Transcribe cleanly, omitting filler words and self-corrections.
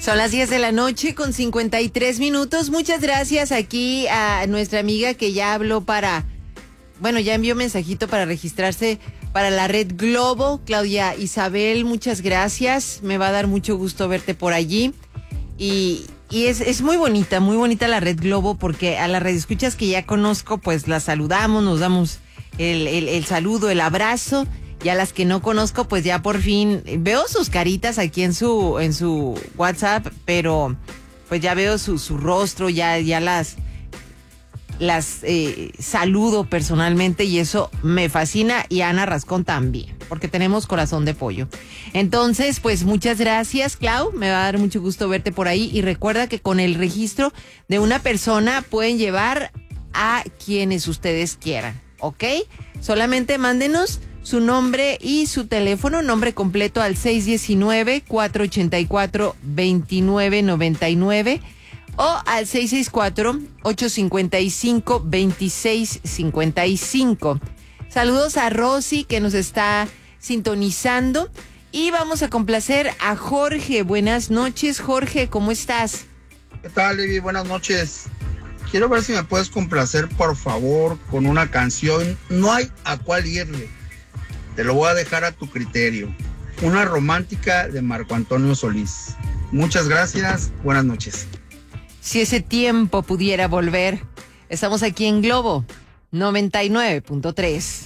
Son las 10 de la noche con 53 minutos. Muchas gracias aquí a nuestra amiga que ya habló ya envió mensajito para registrarse para la Red Globo. Claudia Isabel, muchas gracias. Me va a dar mucho gusto verte por allí. Y es muy bonita la Red Globo, porque a las radioescuchas que ya conozco, pues las saludamos, nos damos el saludo, el abrazo. Y a las que no conozco, pues ya por fin veo sus caritas aquí en su WhatsApp, pero pues ya veo su rostro, ya las saludo personalmente y eso me fascina, y a Ana Rascón también, porque tenemos corazón de pollo. Entonces, pues muchas gracias, Clau, me va a dar mucho gusto verte por ahí, y recuerda que con el registro de una persona pueden llevar a quienes ustedes quieran, ¿ok? Solamente mándenos su nombre y su teléfono, nombre completo al 619-484-2999 o al 664-855-2655. Saludos a Rosy, que nos está sintonizando, y vamos a complacer a Jorge. Buenas noches, Jorge, ¿cómo estás? ¿Qué tal, Levi? Buenas noches. Quiero ver si me puedes complacer, por favor, con una canción. No hay a cuál irle. Te lo voy a dejar a tu criterio. Una romántica de Marco Antonio Solís. Muchas gracias. Buenas noches. Si ese tiempo pudiera volver. Estamos aquí en Globo 99.3.